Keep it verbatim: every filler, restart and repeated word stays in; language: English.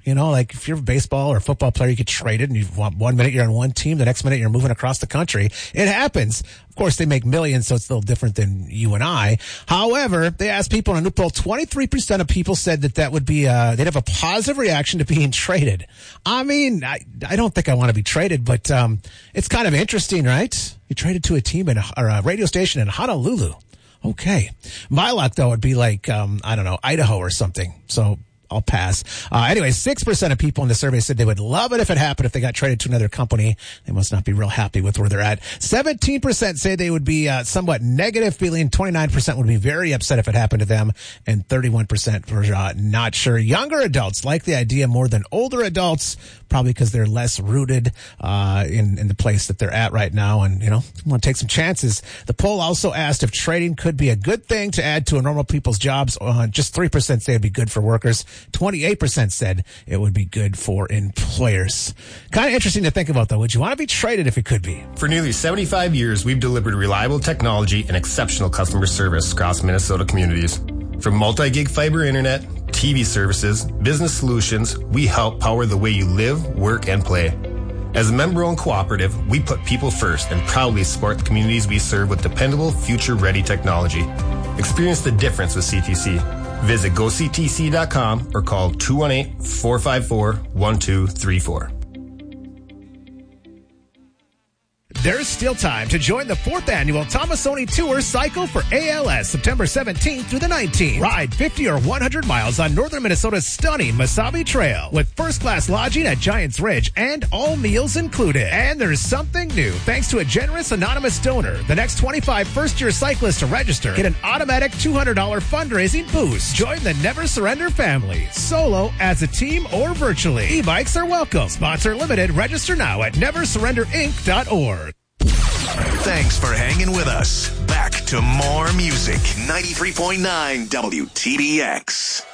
You know, like if you're a baseball or a football player, you get traded and you want one minute you're on one team, the next minute you're moving across the country. It happens. Of course, they make millions, so it's a little different than you and I. However, they asked people in a new poll, twenty-three percent of people said that that would be, uh, they'd have a positive reaction to being traded. I mean, I, I don't think I want to be traded, but, um, it's kind of interesting, right? You traded to a team in a, or a radio station in Honolulu. Okay. My luck, though, would be like, um, I don't know, Idaho or something. So I'll pass. Uh, anyway, six percent of people in the survey said they would love it if it happened if they got traded to another company. They must not be real happy with where they're at. seventeen percent say they would be uh, somewhat negative feeling. twenty-nine percent would be very upset if it happened to them. And thirty-one percent were uh, not sure. Younger adults like the idea more than older adults, probably because they're less rooted uh, in, in the place that they're at right now and, you know, want to take some chances. The poll also asked if trading could be a good thing to add to a normal people's jobs. Uh, just three percent say it'd be good for workers. twenty-eight percent said it would be good for employers. Kind of interesting to think about, though. Would you want to be traded if it could be? For nearly seventy-five years, we've delivered reliable technology and exceptional customer service across Minnesota communities. From multi-gig fiber internet, T V services, business solutions, we help power the way you live, work, and play. As a member-owned cooperative, we put people first and proudly support the communities we serve with dependable, future-ready technology. Experience the difference with C T C. Visit go c t c dot com or call two one eight, four five four, one two three four. There's still time to join the fourth annual Tomasoni Tour Cycle for A L S, September seventeenth through the nineteenth. Ride fifty or one hundred miles on northern Minnesota's stunning Mesabi Trail with first-class lodging at Giants Ridge and all meals included. And there's something new. Thanks to a generous anonymous donor, the next twenty-five first-year cyclists to register get an automatic two hundred dollars fundraising boost. Join the Never Surrender family, solo, as a team, or virtually. E-bikes are welcome. Spots are limited. Register now at never surrender inc dot org. Thanks for hanging with us. Back to more music. ninety-three point nine W T B X.